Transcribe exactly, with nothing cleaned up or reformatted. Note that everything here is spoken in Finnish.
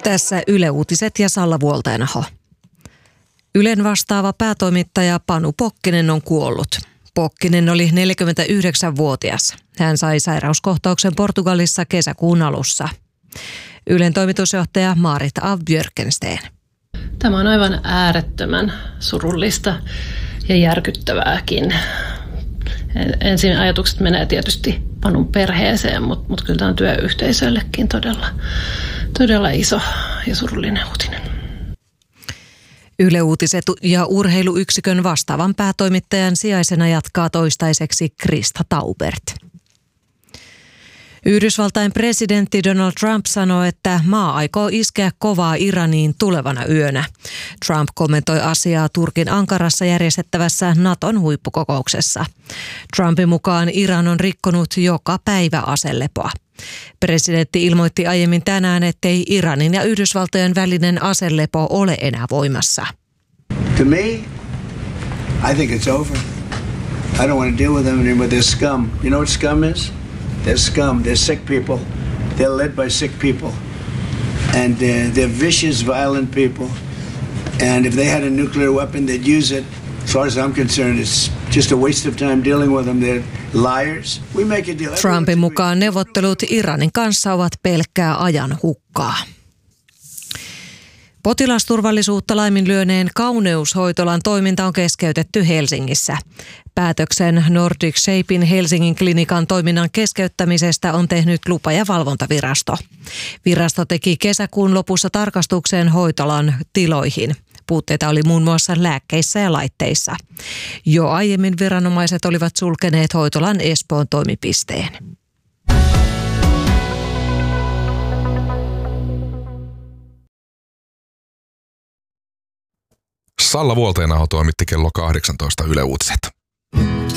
Tässä Yle Uutiset ja Salla Vuolteenaho. Ylen vastaava päätoimittaja Panu Pokkinen on kuollut. Pokkinen oli neljäkymmentäyhdeksänvuotias. Hän sai sairauskohtauksen Portugalissa kesäkuun alussa. Ylen toimitusjohtaja Maarit af Björkensten. Tämä on aivan äärettömän surullista ja järkyttävääkin. Ensin ajatukset menee tietysti Panun perheeseen, mutta, mutta kyllä tämä on työyhteisöllekin todella, todella iso ja surullinen uutinen. Yle Uutiset ja urheiluyksikön vastaavan päätoimittajan sijaisena jatkaa toistaiseksi Krista Taubert. Yhdysvaltain presidentti Donald Trump sanoi, että maa aikoo iskeä kovaa Iraniin tulevana yönä. Trump kommentoi asiaa Turkin Ankarassa järjestettävässä Naton huippukokouksessa. Trumpin mukaan Iran on rikkonut joka päivä aselepoa. Presidentti ilmoitti aiemmin tänään, ettei Iranin ja Yhdysvaltojen välinen aselepo ole enää voimassa. To me, I think it's over. I don't want to deal with them anymore. They're scum. You know what scum is? They're scum. They're sick people. They're led by sick people. And uh, they're vicious, violent people. And if they had a nuclear weapon, they'd use it. As far as I'm concerned, it's just a waste of time dealing with them. They're liars. We make a deal. Trumpin mukaan neuvottelut Iranin kanssa ovat pelkkää ajan hukkaa. Potilasturvallisuutta laiminlyöneen kauneushoitolan toiminta on keskeytetty Helsingissä. Päätöksen Nordic Shapein Helsingin klinikan toiminnan keskeyttämisestä on tehnyt lupa- ja valvontavirasto. Virasto teki kesäkuun lopussa tarkastuksen hoitolan tiloihin. Puutteita oli muun muassa lääkkeissä ja laitteissa. Jo aiemmin viranomaiset olivat sulkeneet hoitolan Espoon toimipisteen. Salla Vuolteenaho toimitti kello kahdeksantoista Yle Uutiset.